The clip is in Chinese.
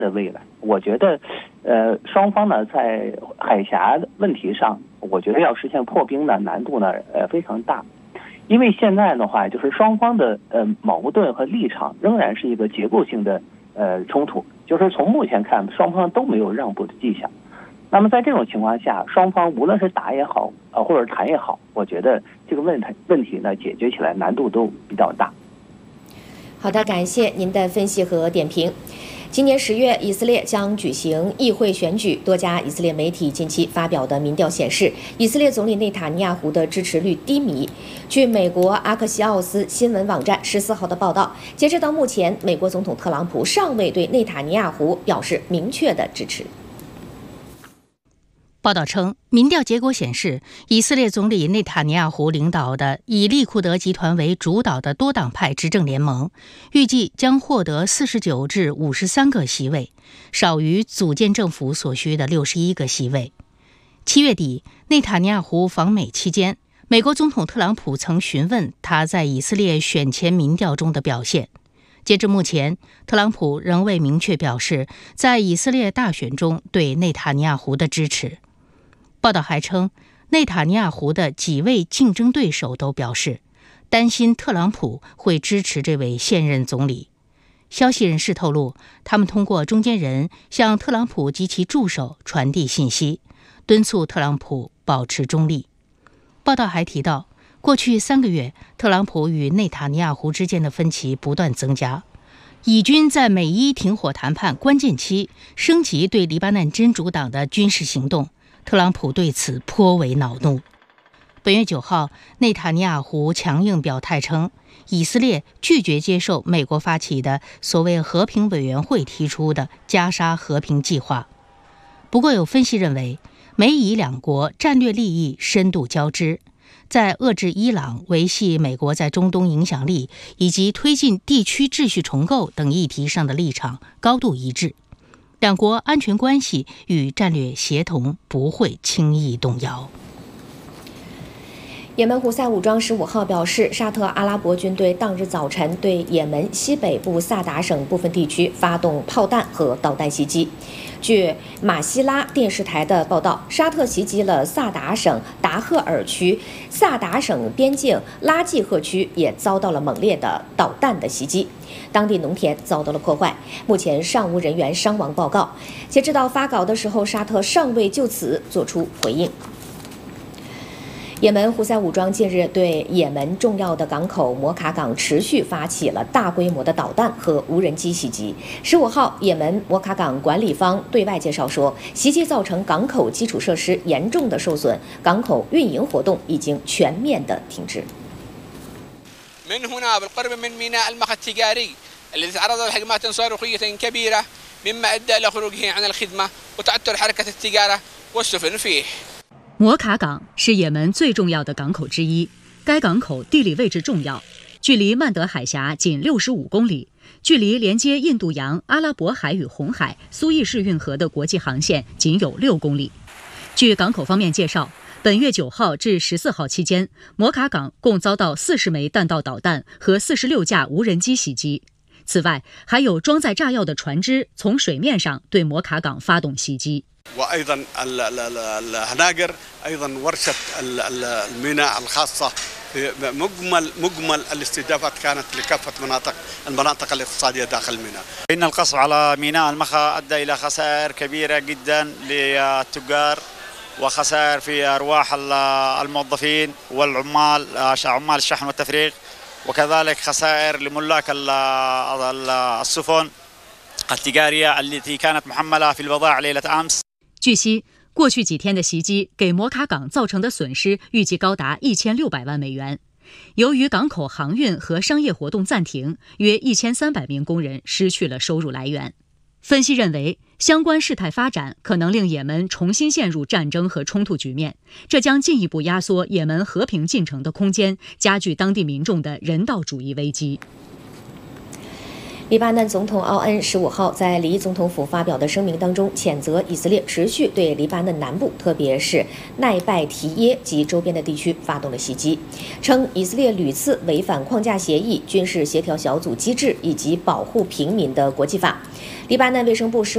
的未来。我觉得，双方呢在海峡问题上，我觉得要实现破冰呢难度呢非常大，因为现在的话就是双方的矛盾和立场仍然是一个结构性的冲突，就是从目前看双方都没有让步的迹象。那么在这种情况下，双方无论是打也好，或者谈也好，我觉得这个问题呢解决起来难度都比较大。 好的，感谢您的分析和点评。今年10月，以色列将举行议会选举。多家以色列媒体近期发表的民调显示，以色列总理内塔尼亚胡的支持率低迷。据美国阿克西奥斯新闻网站14号的报道，截止到目前，美国总统特朗普尚未对内塔尼亚胡表示明确的支持。 报道称，民调结果显示，以色列总理内塔尼亚胡领导的以利库德集团为主导的多党派执政联盟，预计将获得49至53个席位，少于组建政府所需的61个席位。7月底，内塔尼亚胡访美期间，美国总统特朗普曾询问他在以色列选前民调中的表现。截至目前，特朗普仍未明确表示在以色列大选中对内塔尼亚胡的支持。报道还称，内塔尼亚胡的几位竞争对手都表示，担心特朗普会支持这位现任总理。消息人士透露，他们通过中间人向特朗普及其助手传递信息，敦促特朗普保持中立。报道还提到，过去3个月，特朗普与内塔尼亚胡之间的分歧不断增加。以军在美伊停火谈判关键期升级对黎巴嫩真主党的军事行动，特朗普对此颇为恼怒。本月9号，内塔尼亚胡强硬表态称，以色列拒绝接受美国发起的所谓和平委员会提出的加沙和平计划。不过有分析认为，美以两国战略利益深度交织，在遏制伊朗、维系美国在中东影响力以及推进地区秩序重构等议题上的立场高度一致。两国安全关系与战略协同不会轻易动摇。 也门胡塞武装15号表示，沙特阿拉伯军队当日早晨对也门西北部萨达省部分地区发动炮弹和导弹袭击。据马希拉电视台的报道，沙特袭击了萨达省达赫尔区，萨达省边境拉季赫区也遭到了猛烈的导弹的袭击，当地农田遭到了破坏，目前尚无人员伤亡报告。截止到发稿的时候，沙特尚未就此作出回应。也门胡塞武装近日对也门重要的港口摩卡港持续发起了大规模的导弹和无人机袭击。15号，也门摩卡港管理方对外介绍说，袭击造成港口基础设施严重的受损，港口运营活动已经全面的停止。 من هنا بالقرب من ميناء المخا التجاري الذي تعرض لهجمات صاروخية كبيرة مما أدى إلى خروجه عن الخدمة وتعثر حركة التجارة والسفن فيه。 摩卡港是也门最重要的港口之一，该港口地理位置重要，距离曼德海峡仅65公里，距离连接印度洋、阿拉伯海与红海、苏伊士运河的国际航线仅有6公里。据港口方面介绍，本月9号至14号期间，摩卡港共遭到40枚弹道导弹和46架无人机袭击。此外，还有装载炸药的船只从水面上对摩卡港发动袭击。 وايضا الهناجر ايضا ورشه الميناء الخاصه مجمل الاستهدافات كانت لكافه المناطق الاقتصاديه داخل الميناء. ان القصف على ميناء المخا ادى الى خسائر كبيره جدا للتجار وخسائر في ارواح الموظفين والعمال عمال الشحن والتفريغ وكذلك خسائر لملاك السفن التجاريه التي كانت محمله في البضائع ليله امس。 据悉，过去几天的袭击给摩卡港造成的损失预计高达1600万美元。由于港口航运和商业活动暂停，约1300名工人失去了收入来源。分析认为，相关事态发展可能令也门重新陷入战争和冲突局面，这将进一步压缩也门和平进程的空间，加剧当地民众的人道主义危机。 黎巴嫩总统奥恩15号在离总统府发表的声明当中，谴责以色列持续对黎巴嫩南部，特别是奈拜提耶及周边的地区发动了袭击，称以色列屡次违反框架协议、军事协调小组机制以及保护平民的国际法。黎巴嫩卫生部